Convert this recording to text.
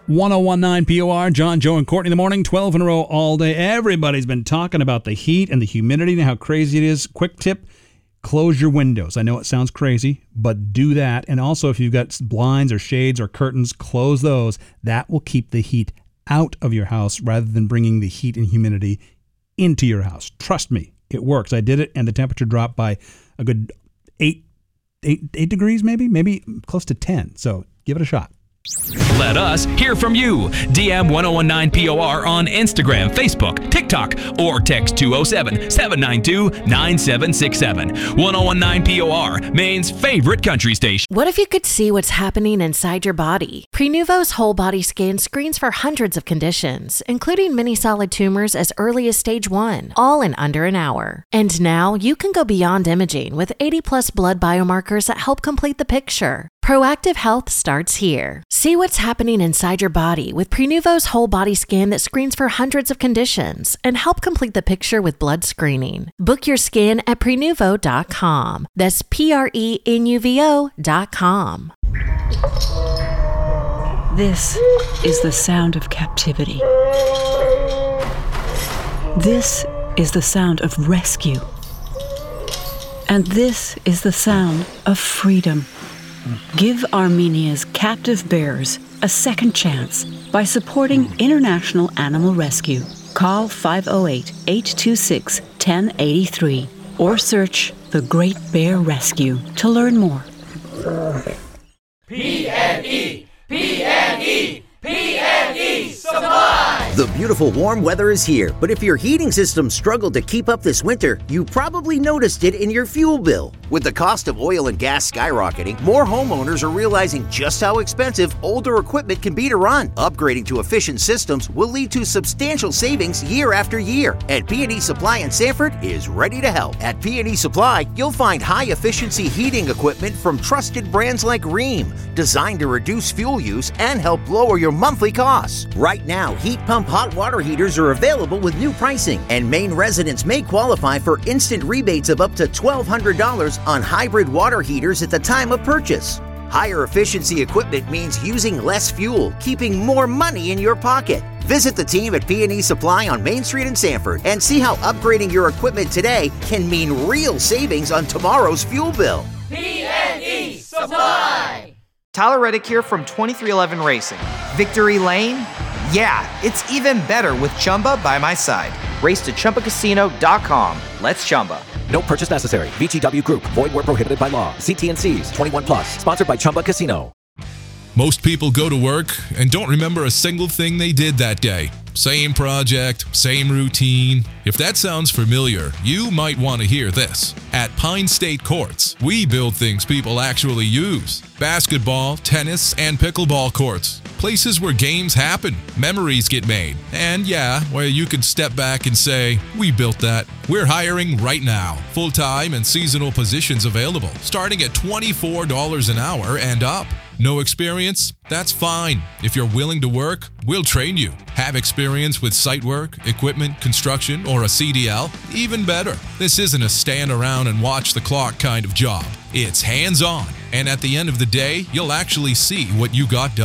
1019 POR, John, Joe, and Courtney in the morning, 12 in a row all day. Everybody's been talking about the heat and the humidity and how crazy it is. Quick tip, close your windows. I know it sounds crazy, but do that. And also, if you've got blinds or shades or curtains, close those. That will keep the heat out of your house rather than bringing the heat and humidity into your house. Trust me, it works. I did it, and the temperature dropped by a good 8 degrees, maybe close to 10. So give it a shot. Let us hear from you. DM 1019 POR on Instagram, Facebook, TikTok, or text 207-792-9767. 1019 POR, Maine's favorite country station. What if you could see what's happening inside your body? Prenuvo's whole body scan screens for hundreds of conditions, including many solid tumors as early as stage 1, all in under an hour. And now you can go beyond imaging with 80+ blood biomarkers that help complete the picture. Proactive health starts here. See what's happening inside your body with Prenuvo's whole body scan that screens for hundreds of conditions and help complete the picture with blood screening. Book your scan at Prenuvo.com. That's Prenuvo.com. This is the sound of captivity. This is the sound of rescue. And this is the sound of freedom. Give Armenia's captive bears a second chance by supporting International Animal Rescue. Call 508-826-1083 or search The Great Bear Rescue to learn more. PNE! PNE! PNE Supply! The beautiful warm weather is here, but if your heating system struggled to keep up this winter, you probably noticed it in your fuel bill. With the cost of oil and gas skyrocketing, more homeowners are realizing just how expensive older equipment can be to run. Upgrading to efficient systems will lead to substantial savings year after year, and P&E Supply in Sanford is ready to help. At P&E Supply, you'll find high-efficiency heating equipment from trusted brands like Rheem, designed to reduce fuel use and help lower your monthly costs. Right now, heat pump hot water heaters are available with new pricing, and Maine residents may qualify for instant rebates of up to $1,200 on hybrid water heaters at the time of purchase. Higher efficiency equipment means using less fuel, keeping more money in your pocket. Visit the team at P&E Supply on Main Street in Sanford and see how upgrading your equipment today can mean real savings on tomorrow's fuel bill. PNE Supply! Tyler Reddick here from 2311 Racing. Victory Lane? Yeah, it's even better with Chumba by my side. Race to ChumbaCasino.com. Let's Chumba. No purchase necessary. VGW Group. Void where prohibited by law. See T&Cs. 21 plus. Sponsored by Chumba Casino. Most people go to work and don't remember a single thing they did that day. Same project, same routine. If that sounds familiar, you might want to hear this. At Pine State Courts, we build things people actually use. Basketball, tennis, and pickleball courts. Places where games happen, memories get made, and where you can step back and say, we built that. We're hiring right now. Full-time and seasonal positions available, starting at $24 an hour and up. No experience? That's fine. If you're willing to work, we'll train you. Have experience with site work, equipment, construction, or a CDL? Even better. This isn't a stand around and watch the clock kind of job. It's hands-on, and at the end of the day, you'll actually see what you got done.